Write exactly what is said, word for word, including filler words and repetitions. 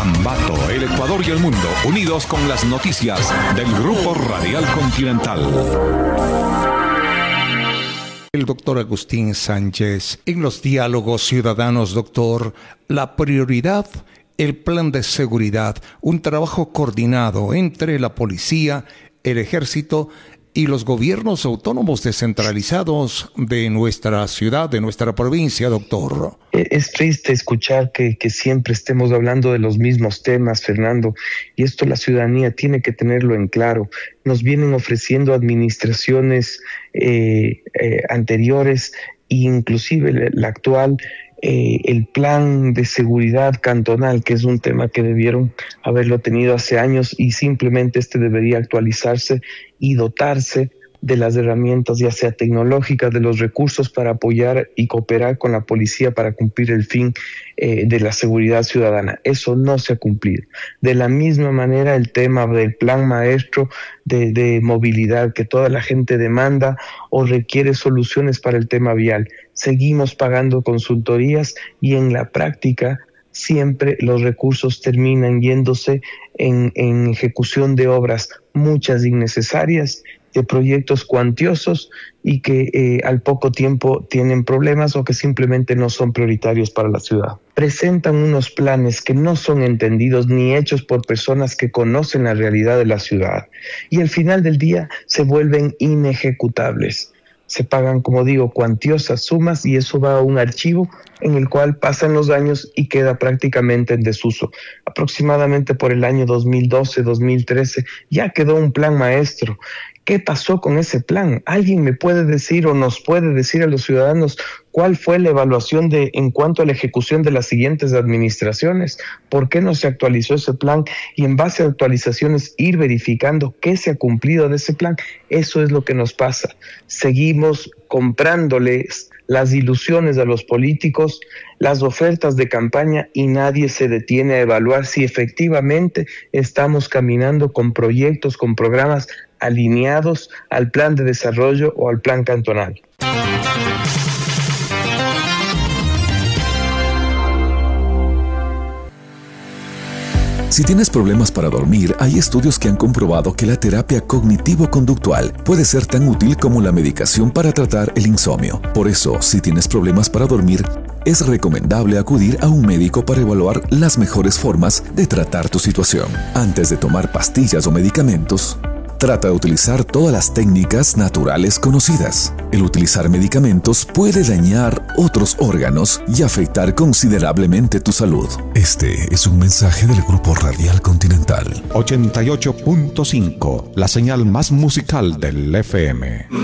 Ambato, el Ecuador y el mundo, unidos con las noticias del Grupo Radial Continental. El doctor Agustín Sánchez, en los diálogos ciudadanos, doctor, la prioridad, el plan de seguridad, un trabajo coordinado entre la policía, el ejército y los gobiernos autónomos descentralizados de nuestra ciudad, de nuestra provincia, doctor. Es triste escuchar que, que siempre estemos hablando de los mismos temas, Fernando, y esto la ciudadanía tiene que tenerlo en claro. Nos vienen ofreciendo administraciones eh, eh, anteriores e inclusive la, la actual, eh, el plan de seguridad cantonal, que es un tema que debieron haberlo tenido hace años y simplemente este debería actualizarse y dotarse de las herramientas, ya sea tecnológicas, de los recursos para apoyar y cooperar con la policía para cumplir el fin eh, de la seguridad ciudadana. Eso no se ha cumplido. De la misma manera, el tema del plan maestro de, de movilidad que toda la gente demanda o requiere soluciones para el tema vial. Seguimos pagando consultorías y en la práctica siempre los recursos terminan yéndose en, en ejecución de obras, muchas innecesarias, de proyectos cuantiosos y que eh, al poco tiempo tienen problemas o que simplemente no son prioritarios para la ciudad. Presentan unos planes que no son entendidos ni hechos por personas que conocen la realidad de la ciudad y al final del día se vuelven inejecutables. Se pagan, como digo, cuantiosas sumas y eso va a un archivo en el cual pasan los años y queda prácticamente en desuso. Aproximadamente por el año dos mil doce, dos mil trece ya quedó un plan maestro. ¿Qué pasó con ese plan? ¿Alguien me puede decir o nos puede decir a los ciudadanos cuál fue la evaluación de en cuanto a la ejecución de las siguientes administraciones? ¿Por qué no se actualizó ese plan? Y en base a actualizaciones ir verificando qué se ha cumplido de ese plan. Eso es lo que nos pasa. Seguimos comprándoles las ilusiones a los políticos, las ofertas de campaña y nadie se detiene a evaluar si efectivamente estamos caminando con proyectos, con programas alineados al plan de desarrollo o al plan cantonal. Si tienes problemas para dormir, hay estudios que han comprobado que la terapia cognitivo-conductual puede ser tan útil como la medicación para tratar el insomnio. Por eso, si tienes problemas para dormir, es recomendable acudir a un médico para evaluar las mejores formas de tratar tu situación. Antes de tomar pastillas o medicamentos, trata de utilizar todas las técnicas naturales conocidas. El utilizar medicamentos puede dañar otros órganos y afectar considerablemente tu salud. Este es un mensaje del Grupo Radial Continental. ochenta y ocho punto cinco, la señal más musical del F M.